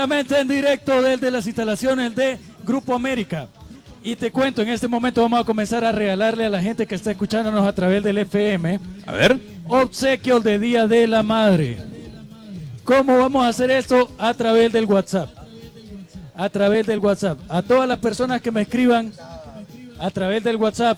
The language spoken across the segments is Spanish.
Directamente en directo desde las instalaciones de Grupo América. Y te cuento, en este momento vamos a comenzar a regalarle a la gente que está escuchándonos a través del FM. A ver. Obsequios de Día de la Madre. ¿Cómo vamos a hacer esto? A través del WhatsApp. A través del WhatsApp. A todas las personas que me escriban a través del WhatsApp.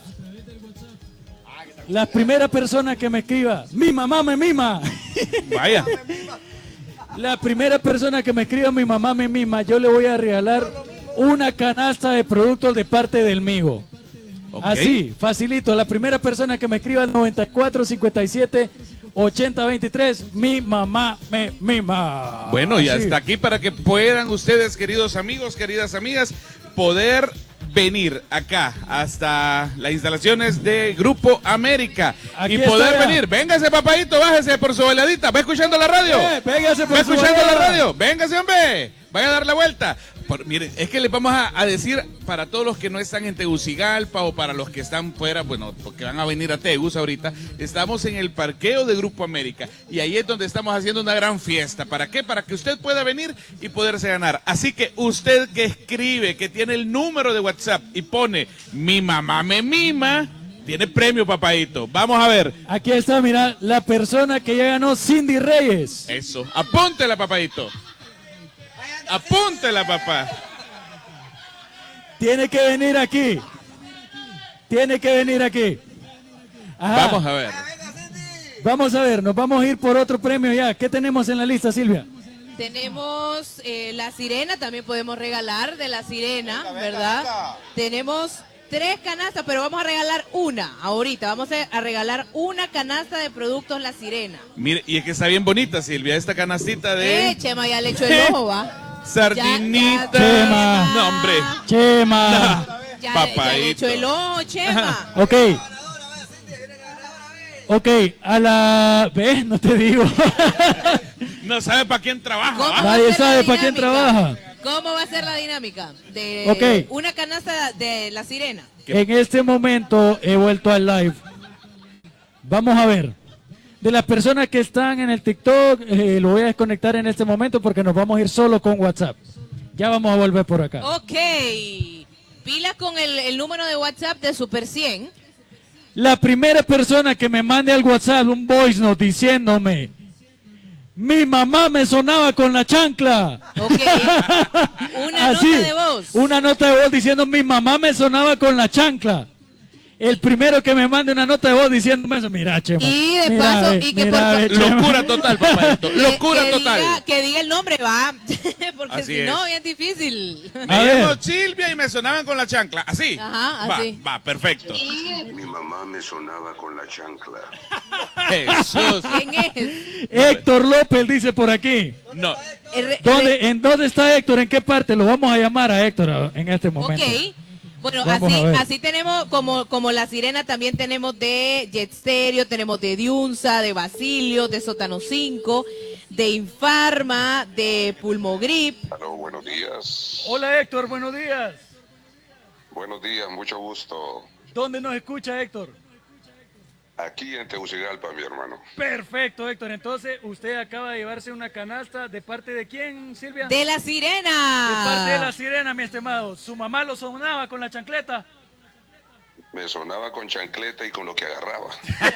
La primera persona que me escriba, mi mamá me mima. Vaya. La primera persona que me escriba, mi mamá me mima, yo le voy a regalar una canasta de productos de parte del Migo. Okay. Así, facilito. La primera persona que me escriba al 9457-8023, mi mamá me mima. Bueno, y Así. hasta aquí para que puedan ustedes, queridos amigos, queridas amigas, poder venir acá hasta las instalaciones de Grupo América. Aquí y poder está. venir. Véngase, papadito, bájese por su bailadita. ¿Va escuchando la radio? Véngase por ¿Va su escuchando la bailada. radio? Véngase, hombre. Vaya a dar la vuelta. Miren, es que les vamos a decir para todos los que no están en Tegucigalpa o para los que están fuera, bueno, porque van a venir a Tegus ahorita, estamos en el parqueo de Grupo América y ahí es donde estamos haciendo una gran fiesta. ¿Para qué? Para que usted pueda venir y poderse ganar. Así que usted que escribe, que tiene el número de WhatsApp y pone mi mamá me mima, tiene premio, papadito. Vamos a ver. Aquí está, mira, la persona que ya ganó, Cindy Reyes. Eso. Apúntela, papadito. Apúntela, papá. Tiene que venir aquí. Tiene que venir aquí. Ajá. Vamos a ver. Vamos a ver, nos vamos a ir por otro premio ya. ¿Qué tenemos en la lista, Silvia? Tenemos la sirena, también podemos regalar de la sirena, ¿verdad? Tenemos 3 canastas, pero vamos a regalar una ahorita. Vamos a regalar una canasta de productos La Sirena. Mire, y es que está bien bonita, Silvia, esta canastita de Chema, ya le echo el ojo, ¿va? sardinita. Chema. No, hombre. Chema. Ya le echo el ojo, Chema. Ok. Ok, a la... ¿Ves? No te digo. No sabe para quién trabaja. ¿Cómo ¿va? va a Nadie ser la sabe para quién dinámica? trabaja. ¿Cómo va a ser la dinámica? De Ok. una canasta de La Sirena. En este momento he vuelto al live. Vamos a ver. De las personas que están en el TikTok, lo voy a desconectar en este momento porque nos vamos a ir solo con WhatsApp. Ya vamos a volver por acá. Ok. Pilas con el número de WhatsApp de Super 100. La primera persona que me mande al WhatsApp un voice note diciéndome, mi mamá me sonaba con la chancla. Ok. Una Así, nota de voz. una nota de voz diciendo, mi mamá me sonaba con la chancla. El primero que me mande una nota de voz diciéndome eso, mira, Chema. Y de mira, paso, ve, y que mira, por ve, Chema. Locura total, papadito. Locura total. Que diga el nombre, va. Porque Así si no, es. bien difícil. Me A llamo ver. Silvia y me sonaban con la chancla. ¿Así? Ajá, así. Va, perfecto. Mi mamá me sonaba con la chancla. Jesús. ¿Quién es? Héctor López dice por aquí. No. ¿En dónde está Héctor? ¿En qué parte? Lo vamos a llamar a Héctor en este momento. Ok. Bueno, Vamos a ver. así tenemos, como La Sirena, también tenemos de Jet Stereo, tenemos de Diunsa, de Basilio, de Sótano 5, de Infarma, de Pulmogrip. Aló, buenos días. Hola Héctor, buenos días. Buenos días, mucho gusto. ¿Dónde nos escucha Héctor? Aquí en Tegucigalpa, mi hermano. Perfecto, Héctor. Entonces, usted acaba de llevarse una canasta. ¿De parte de quién, Silvia? De La De Sirena. parte de La Sirena, mi estimado. ¿Su mamá lo sonaba con la chancleta? Me sonaba con chancleta y con lo que agarraba.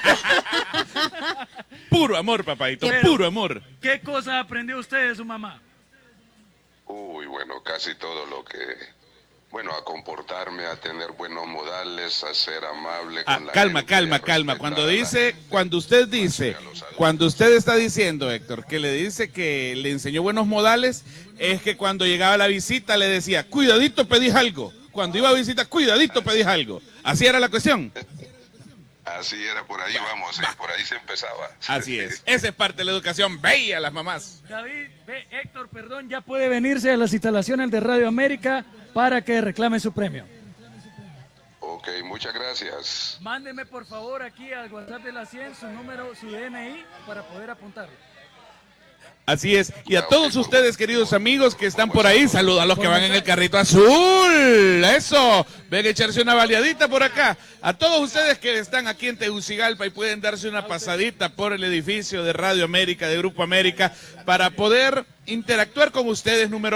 Puro amor, papadito. Pero- Puro amor. ¿Qué cosas aprendió usted de su mamá? Uy, bueno, casi todo lo que... Bueno, a comportarme, a tener buenos modales, a ser amable con la Calma, gente, calma, a calma. respetar Cuando a la dice, gente. cuando usted dice, cuando usted está diciendo, Héctor, que le dice que le enseñó buenos modales, es que cuando llegaba la visita le decía, cuidadito, pedís algo. Cuando iba a visita, cuidadito, pedís algo. Así era la cuestión. Así era, por ahí vamos, por ahí se empezaba. Así es. Esa es parte de la educación bella, las mamás. David, Héctor, perdón, ya puede venirse a las instalaciones de Radio América para que reclame su premio. Ok, muchas gracias. Mándeme por favor aquí al WhatsApp de la 100 su número, su DNI para poder apuntarlo. Así es. Y a todos ustedes, queridos amigos que están por ahí, saludos a los que van en el carrito azul. Eso. Ven a echarse una baleadita por acá. A todos ustedes que están aquí en Tegucigalpa y pueden darse una pasadita por el edificio de Radio América, de Grupo América, para poder interactuar con ustedes. Número